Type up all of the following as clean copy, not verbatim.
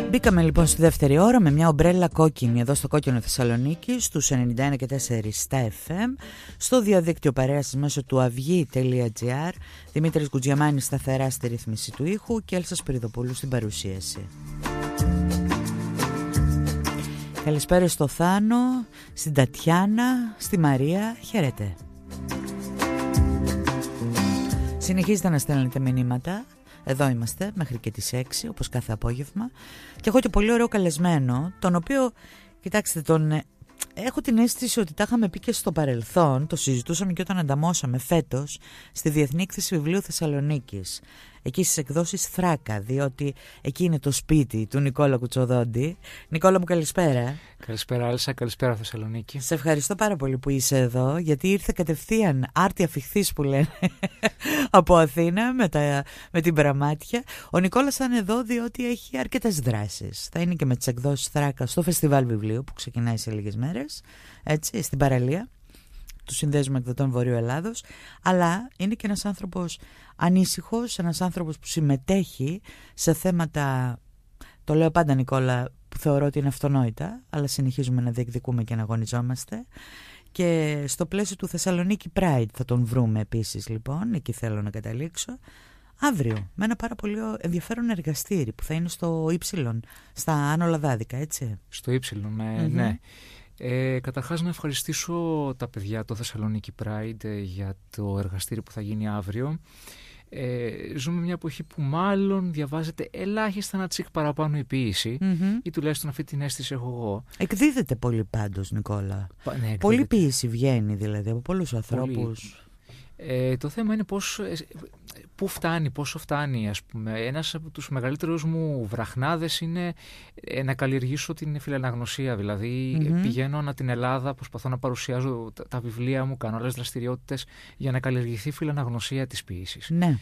Μπήκαμε λοιπόν στη δεύτερη ώρα με μια ομπρέλα κόκκινη εδώ στο κόκκινο Θεσσαλονίκη στους 91 και 4 στα FM, στο διαδίκτυο παρέας μέσω του avygi.gr. Δημήτρης Γκουτζιαμάνης σταθερά στη ρύθμιση του ήχου και Έλσα Σπυριδοπούλου στην παρουσίαση. Καλησπέρα στο Θάνο, στην Τατιάνα, στη Μαρία, χαίρετε. Συνεχίζετε να στέλνετε μηνύματα. Εδώ είμαστε μέχρι και τις 6 όπως κάθε απόγευμα. Και έχω και πολύ ωραίο καλεσμένο, τον οποίο, κοιτάξτε, έχω την αίσθηση ότι τα είχαμε πει και στο παρελθόν. Το συζητούσαμε και όταν ανταμώσαμε φέτος στη Διεθνή Έκθεση Βιβλίου Θεσσαλονίκης, εκεί στις εκδόσεις Θράκα, διότι εκεί είναι το σπίτι του Νικόλα Κουτσοδόντη. Νικόλα μου, καλησπέρα. Καλησπέρα Έλσα, καλησπέρα Θεσσαλονίκη. Σε ευχαριστώ πάρα πολύ που είσαι εδώ, γιατί ήρθε κατευθείαν άρτια φιχθής που λένε από Αθήνα με την πραμάτια. Ο Νικόλας θα είναι εδώ διότι έχει αρκετές δράσεις. Θα είναι και με τις εκδόσεις Θράκα στο Φεστιβάλ Βιβλίου που ξεκινάει σε λίγες μέρες, έτσι, στην παραλία του Συνδέσμου Εκδοτών Βορείου Ελλάδος. Αλλά είναι και ένας άνθρωπος ανήσυχος, ένας άνθρωπος που συμμετέχει σε θέματα, το λέω πάντα Νικόλα, που θεωρώ ότι είναι αυτονόητα, αλλά συνεχίζουμε να διεκδικούμε και να αγωνιζόμαστε. Και στο πλαίσιο του Θεσσαλονίκη Pride θα τον βρούμε επίσης, λοιπόν, εκεί θέλω να καταλήξω, αύριο, με ένα πάρα πολύ ενδιαφέρον εργαστήρι που θα είναι στο Ήψιλον, στα Άνω Λαδάδικα, έτσι. Στο Ήψιλον, ναι. Καταρχάς να ευχαριστήσω τα παιδιά το Θεσσαλονίκη Pride για το εργαστήρι που θα γίνει αύριο. Ζούμε μια εποχή που μάλλον διαβάζεται ελάχιστα ένα τσικ παραπάνω η ποίηση, ή τουλάχιστον αυτή την αίσθηση έχω εγώ. Εκδίδεται πολύ πάντως, Νικόλα. Ναι, πολύ ποίηση βγαίνει δηλαδή από πολλούς ανθρώπους. Το θέμα είναι πού φτάνει, πόσο φτάνει, ας πούμε. Ένας από τους μεγαλύτερους μου βραχνάδες είναι να καλλιεργήσω την φιλαναγνωσία. Δηλαδή πηγαίνω ανά την Ελλάδα, προσπαθώ να παρουσιάζω τα βιβλία μου, κάνω άλλες δραστηριότητες για να καλλιεργηθεί η φιλαναγνωσία της ποίησης. Ναι.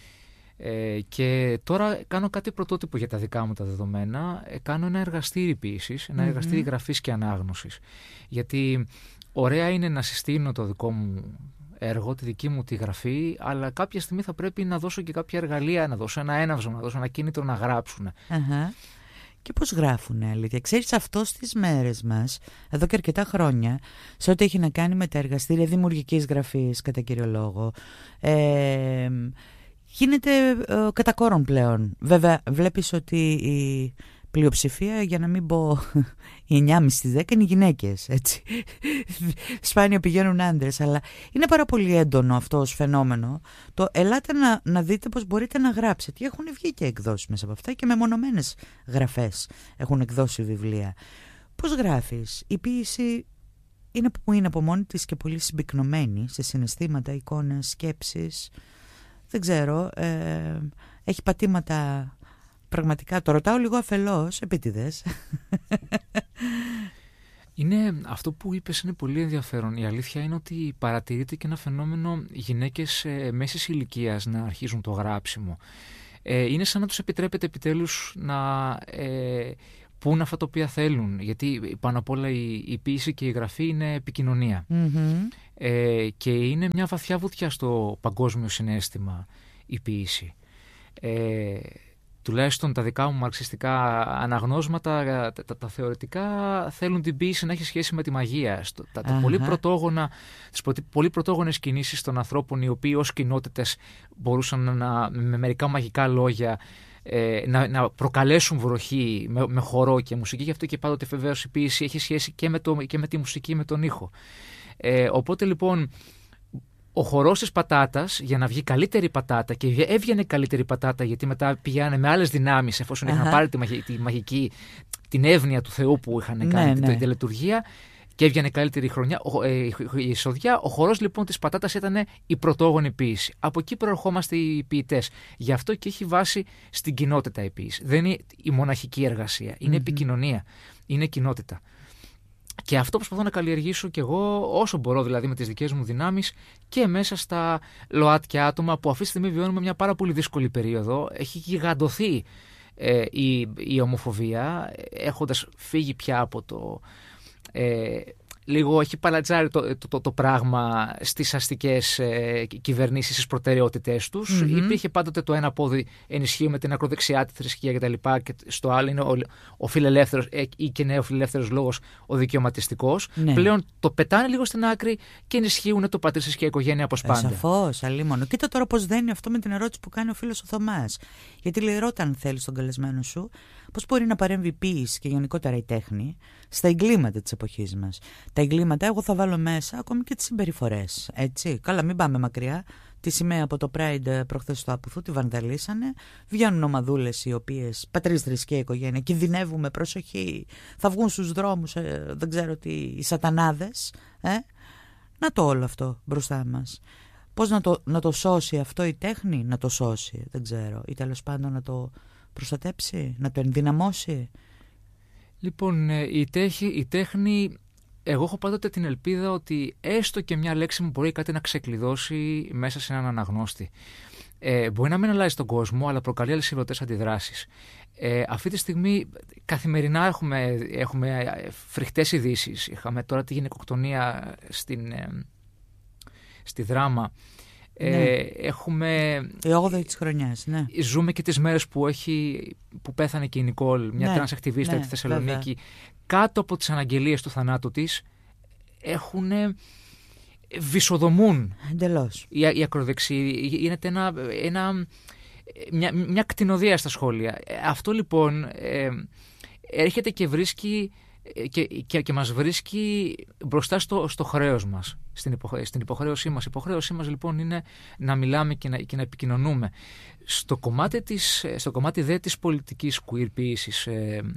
Και τώρα κάνω κάτι πρωτότυπο για τα δικά μου τα δεδομένα. Κάνω ένα εργαστήρι ποίησης, ένα εργαστήρι γραφής και ανάγνωσης. Γιατί ωραία είναι να συστήνω το δικό μου έργο, τη δική μου τη γραφή, αλλά κάποια στιγμή θα πρέπει να δώσω και κάποια εργαλεία, να δώσω ένα έναυσμα, να δώσω ένα κίνητρο να γράψουν. Και πώς γράφουνε, αλήθεια? Ξέρεις, αυτό στις μέρες μας, εδώ και αρκετά χρόνια, σε ό,τι έχει να κάνει με τα εργαστήρια δημιουργικής γραφής, κατά κύριο λόγο, γίνεται κατά κόρον πλέον. Βέβαια, βλέπεις ότι η πλειοψηφία, για να μην πω οι 9,5 στις 10, είναι οι γυναίκες, έτσι. Σπάνια πηγαίνουν άντρες, αλλά είναι πάρα πολύ έντονο αυτό ως φαινόμενο. Το ελάτε να δείτε πώς μπορείτε να γράψετε. Έχουν βγει και εκδόσεις μέσα από αυτά και μεμονωμένες γραφές έχουν εκδώσει βιβλία. Πώς γράφεις? Η ποίηση είναι από μόνη της και πολύ συμπυκνωμένη σε συναισθήματα, εικόνες, σκέψεις. Δεν ξέρω, έχει πατήματα. Πραγματικά, το ρωτάω λίγο αφελώς, επίτηδες. Αυτό που είπες είναι πολύ ενδιαφέρον. Η αλήθεια είναι ότι παρατηρείται και ένα φαινόμενο γυναίκες μέσης ηλικίας να αρχίζουν το γράψιμο. Είναι σαν να τους επιτρέπεται επιτέλους να πούν αυτά τα οποία θέλουν. Γιατί πάνω απ' όλα η ποίηση και η γραφή είναι επικοινωνία. Και είναι μια βαθιά βουτιά στο παγκόσμιο συναίσθημα η ποίηση. Τουλάχιστον τα δικά μου μαρξιστικά αναγνώσματα, τα θεωρητικά, θέλουν την ποίηση να έχει σχέση με τη μαγεία. Τα πολύ πρωτόγονες κινήσεις των ανθρώπων, οι οποίοι ως κοινότητες μπορούσαν με μερικά μαγικά λόγια να προκαλέσουν βροχή με χορό και μουσική. Γι' αυτό και πάντοτε βεβαίως η ποίηση έχει σχέση και με τη μουσική, με τον ήχο. Οπότε λοιπόν, ο χορός της πατάτας, για να βγει καλύτερη πατάτα, και έβγαινε καλύτερη πατάτα γιατί μετά πηγάνε με άλλες δυνάμεις, εφόσον είχαν πάρει τη μαγική, την εύνοια του Θεού που είχαν κάνει την τελετουργία, και έβγαινε καλύτερη η εισοδιά. Ο χορός λοιπόν της πατάτας ήταν η πρωτόγονη ποίηση. Από εκεί προερχόμαστε οι ποιητές. Γι' αυτό και έχει βάση στην κοινότητα η ποίηση. Δεν είναι η μοναχική εργασία. Είναι επικοινωνία. Είναι κοινότητα. Και αυτό προσπαθώ να καλλιεργήσω κι εγώ όσο μπορώ, δηλαδή με τις δικές μου δυνάμεις, και μέσα στα ΛΟΑΤΚΙΑ άτομα που αυτή τη στιγμή βιώνουμε μια πάρα πολύ δύσκολη περίοδο. Έχει γιγαντωθεί η ομοφοβία, έχοντας φύγει πια από λίγο έχει παλατζάρει το πράγμα στις αστικές κυβερνήσεις, στις προτεραιότητές τους. Υπήρχε πάντοτε το ένα πόδι ενισχύουμε την ακροδεξιά, τη θρησκεία κτλ. Και στο άλλο είναι ο φιλελεύθερος ή και νέο φιλελεύθερος λόγος, ο δικαιωματιστικός. Ναι. Πλέον το πετάνε λίγο στην άκρη και ενισχύουν το πατρίς και η οικογένεια όπως πάντα. Σαφώς, αλίμονο. Κοίτα τώρα πώς δένει αυτό με την ερώτηση που κάνει ο φίλος ο Θωμάς. Γιατί λέει, ρώτα αν θέλεις τον καλεσμένο σου, πώς μπορεί να παρέμβει η ποίηση και γενικότερα η τέχνη στα εγκλήματα της εποχής μας. Τα εγκλήματα, εγώ θα βάλω μέσα ακόμη και τις συμπεριφορές. Έτσι. Καλά, μην πάμε μακριά. Τη σημαία από το Pride προχθές στο Άπουθου τη βανδαλίσανε. Βγαίνουν ομαδούλες οι οποίες, πατρίς, θρησκεία, οικογένεια, κινδυνεύουμε, προσοχή. Θα βγουν στους δρόμους, δεν ξέρω τι, οι σατανάδες. Να το όλο αυτό μπροστά μας. Πώς να το σώσει αυτό η τέχνη, να το σώσει, δεν ξέρω. Ή τέλος πάντων να το προστατέψει, να το ενδυναμώσει. Λοιπόν, η τέχνη, εγώ έχω πάντοτε την ελπίδα ότι έστω και μια λέξη μου μπορεί κάτι να ξεκλειδώσει μέσα σε έναν αναγνώστη. Μπορεί να μην αλλάζει τον κόσμο, αλλά προκαλεί αλυσιδωτές αντιδράσεις. Αυτή τη στιγμή καθημερινά έχουμε φρικτές ειδήσεις. Είχαμε τώρα τη γυναικοκτονία στη Δράμα. Ναι. Έχουμε... Η 8η της χρονιάς, ναι. Ζούμε και τις μέρες που πέθανε και η Νικόλ, μια τρανς ακτιβίστρια στη Θεσσαλονίκη. Βέβαια. Κάτω από τις αναγγελίες του θανάτου της βυσοδομούν. Εντελώς. Οι ακροδεξιοί. Γίνεται μια κτηνοδία στα σχόλια. Αυτό λοιπόν έρχεται και βρίσκει και μας βρίσκει μπροστά στο χρέος μας, στην υποχρέωσή μας. Η υποχρέωσή μας λοιπόν είναι να μιλάμε και να επικοινωνούμε. Στο κομμάτι δε της πολιτικής queer ποίησης,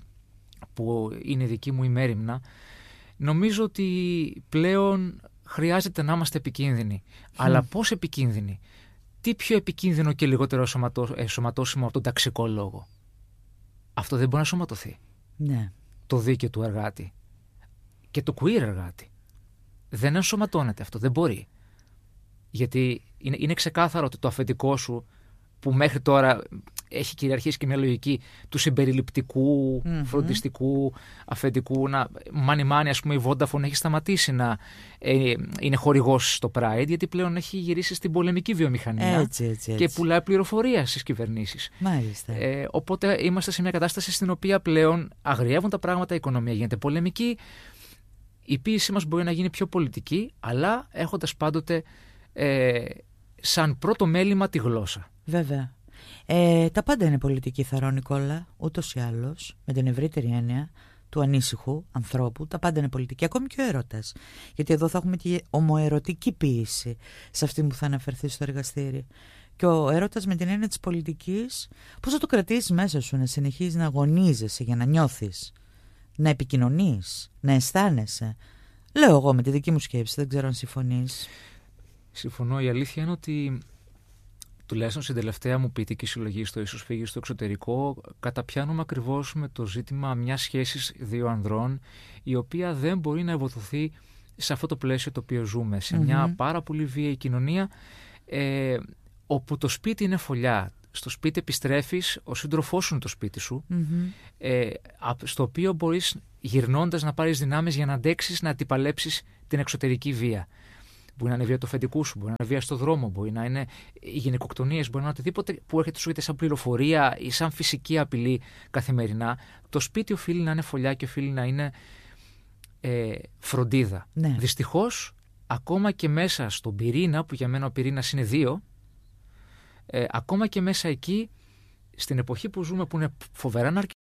που είναι δική μου ημέριμνα, νομίζω ότι πλέον χρειάζεται να είμαστε επικίνδυνοι. Αλλά πώς επικίνδυνοι? Τι πιο επικίνδυνο και λιγότερο σωματώσιμο από τον ταξικό λόγο? Αυτό δεν μπορεί να σωματωθεί. Ναι. Το δίκαιο του εργάτη και το queer εργάτη δεν ενσωματώνεται αυτό, δεν μπορεί. Γιατί είναι ξεκάθαρο ότι το αφεντικό σου, που μέχρι τώρα έχει κυριαρχήσει και μια λογική του συμπεριληπτικού, φροντιστικού, αφεντικού, μάνι, ας πούμε, η Vodafone έχει σταματήσει να είναι χορηγός στο Pride, γιατί πλέον έχει γυρίσει στην πολεμική βιομηχανία. Έτσι. Και πουλάει πληροφορία στις κυβερνήσεις. Μάλιστα. Οπότε είμαστε σε μια κατάσταση στην οποία πλέον αγριεύουν τα πράγματα, η οικονομία γίνεται πολεμική, η ποίησή μας μπορεί να γίνει πιο πολιτική, αλλά έχοντας πάντοτε σαν πρώτο μέλημα τη γλώσσα. Βέβαια. Τα πάντα είναι πολιτική, θαρώ, Νικόλα, ούτως ή άλλως, με την ευρύτερη έννοια του ανήσυχου ανθρώπου. Τα πάντα είναι πολιτική, ακόμη και ο έρωτας. Γιατί εδώ θα έχουμε και ομοερωτική ποίηση σε αυτή που θα αναφερθεί στο εργαστήρι. Και ο έρωτας με την έννοια της πολιτικής, πώς θα το κρατήσεις μέσα σου, να συνεχίζεις να αγωνίζεσαι για να νιώθεις, να επικοινωνείς, να αισθάνεσαι. Λέω εγώ με τη δική μου σκέψη, δεν ξέρω αν συμφωνείς. Συμφωνώ. Η αλήθεια είναι ότι τουλάχιστον στην τελευταία μου ποιητική συλλογή στο Ίσως φύγει στο εξωτερικό, καταπιάνουμε ακριβώς με το ζήτημα μιας σχέσης δύο ανδρών, η οποία δεν μπορεί να ευοδοθεί σε αυτό το πλαίσιο το οποίο ζούμε, σε μια πάρα πολύ βίαιη κοινωνία, όπου το σπίτι είναι φωλιά. Στο σπίτι επιστρέφεις, ο σύντροφός σου είναι το σπίτι σου, στο οποίο μπορείς γυρνώντας να πάρεις δυνάμεις για να αντέξεις, να αντιπαλέψεις την εξωτερική βία. Μπορεί να είναι βία του αφεντικού σου, μπορεί να είναι βία στο δρόμο, μπορεί να είναι οι γυναικοκτονίες, μπορεί να είναι οτιδήποτε που έρχεται σου είτε σαν πληροφορία ή σαν φυσική απειλή καθημερινά. Το σπίτι οφείλει να είναι φωλιά και οφείλει να είναι φροντίδα. Ναι. Δυστυχώς, ακόμα και μέσα στον πυρήνα, που για μένα ο πυρήνας είναι 2, ακόμα και μέσα εκεί, στην εποχή που ζούμε, που είναι φοβερά